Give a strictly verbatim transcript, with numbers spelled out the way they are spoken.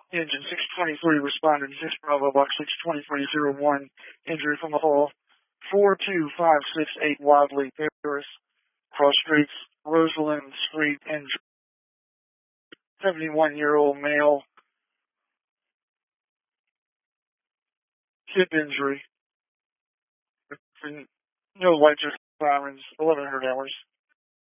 Engine six twenty-three responded to six Bravo Box six twenty-three oh one. Injury from the hall. four two five six eight Wadley, Paris. Cross Streets, Rosalind Street, injury. seventy-one-year-old male. Hip injury. No lights or sirens. eleven hundred hours.